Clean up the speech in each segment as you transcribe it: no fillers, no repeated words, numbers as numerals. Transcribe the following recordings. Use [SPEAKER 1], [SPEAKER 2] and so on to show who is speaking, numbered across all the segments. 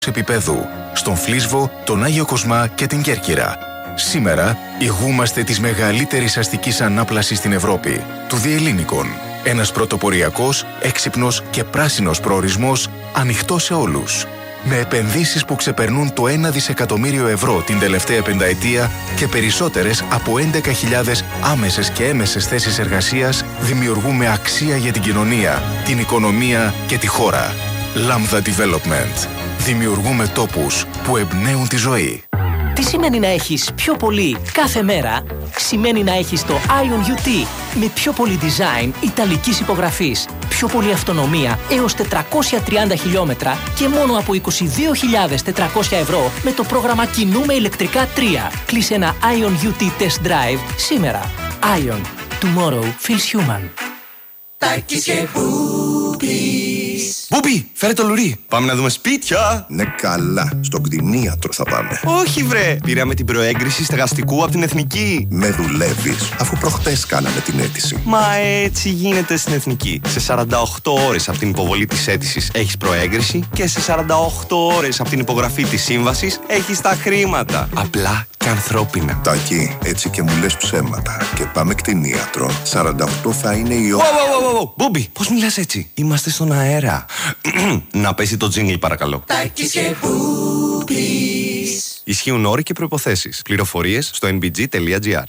[SPEAKER 1] επίπεδου, στον Φλίσβο, τον Άγιο Κοσμά και την Κέρκυρα. Σήμερα ηγούμαστε της μεγαλύτερης αστικής ανάπλασης στην Ευρώπη, του Διελλήνικων. Ένας πρωτοποριακός, έξυπνος και πράσινος προορισμός, ανοιχτός σε όλους. Με επενδύσεις που ξεπερνούν το 1 δισεκατομμύριο ευρώ την τελευταία πενταετία και περισσότερες από 11.000 άμεσες και έμεσες θέσεις εργασίας, δημιουργούμε αξία για την κοινωνία, την οικονομία και τη χώρα. Lambda Development. Δημιουργούμε τόπους που εμπνέουν τη ζωή.
[SPEAKER 2] Τι σημαίνει να έχεις πιο πολύ κάθε μέρα? Σημαίνει να έχεις το Ion UT με πιο πολύ design ιταλικής υπογραφής, πιο πολύ αυτονομία έως 430 χιλιόμετρα και μόνο από 22.400 ευρώ με το πρόγραμμα Κινούμε ηλεκτρικά 3. Κλείσε ένα Ion UT Test Drive σήμερα. Ion. Tomorrow feels human.
[SPEAKER 3] Τάκης και Μπούπης.
[SPEAKER 4] Μπούπη, φέρε το λουρί. Πάμε να δούμε σπίτια.
[SPEAKER 5] Ναι, καλά. Στον κτηνίατρο θα πάμε.
[SPEAKER 4] Όχι, βρε. Πήραμε την προέγκριση στεγαστικού από την Εθνική.
[SPEAKER 5] Με δουλεύεις, αφού προχτές κάναμε την αίτηση.
[SPEAKER 4] Μα έτσι γίνεται στην Εθνική. Σε 48 ώρες από την υποβολή της αίτησης έχεις προέγκριση και σε 48 ώρες από την υπογραφή της σύμβασης έχεις τα χρήματα. Απλά και ανθρώπινα.
[SPEAKER 5] Τάκη, έτσι και μου λες ψέματα. Και πάμε κτηνίατρο. 48 θα είναι η ώρα.
[SPEAKER 4] Μπούμπι, πώς μιλάς έτσι? Είμαστε στον αέρα. Να πέσει το τζίνγκλ, παρακαλώ.
[SPEAKER 3] Τάκης και Μπούπης.
[SPEAKER 4] Ισχύουν όροι και προϋποθέσεις. Πληροφορίες στο nbg.gr.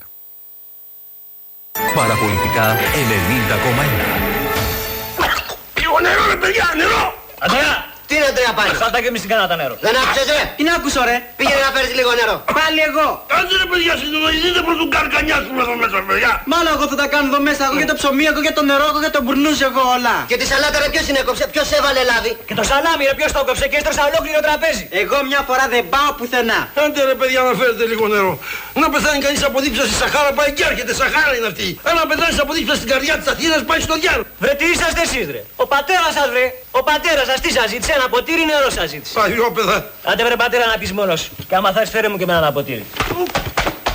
[SPEAKER 6] Παραπολιτικά 90,1.
[SPEAKER 7] Λίγο νερό, ρε παιδιά, νερό!
[SPEAKER 8] Αντρέα!
[SPEAKER 7] Τι είναι τρία πάλι?
[SPEAKER 8] Σάλτα και εμείς την κανάτα νερό.
[SPEAKER 7] Δεν άκουσες ρε?
[SPEAKER 8] Τι να ακούσω ρε?
[SPEAKER 7] Πήγαινε να φέρεις λίγο νερό.
[SPEAKER 8] Πάλι εγώ.
[SPEAKER 7] Άντε ρε παιδιά, συντονιστείτε προς τον καρκανιάσουμε εδώ μέσα, παιδιά.
[SPEAKER 8] Μάλλον εγώ θα τα κάνω εδώ μέσα. Εγώ για το ψωμί, εγώ για το νερό, εγώ για το μπουρνούς, εγώ όλα.
[SPEAKER 7] Και τη σαλάτα ρε ποιος την έκοψε, ποιος έβαλε λάδι?
[SPEAKER 8] Και το σαλάμι ρε ποιος το έκοψε και έστρωσα ολόκληρο τραπέζι. Εγώ μια φορά δεν πάω πουθενά.
[SPEAKER 7] Άντε ρε παιδιά να φέρετε λίγο νερό. Να πεθάνει κανείς από δίψα στη Σαχάρα πάει και έρχεται, Σαχάρα είναι αυτή. Αν πεθάνεις από δίψα στην καρδιά της Αθήνας πάει στο διάλογο.
[SPEAKER 8] Βρε τι είσαστε εσείς ρε? Ο πατέρας σας βρε. Ο πατέρας σας τι σας ζήτησε? Ένα ποτήρι νερό σας ζήτησε.
[SPEAKER 7] Παλιόπαιδα.
[SPEAKER 8] Άντε βρε πατέρα να πεις μόνος σου. Και άμα θα φέρε μου και με ένα ποτήρι.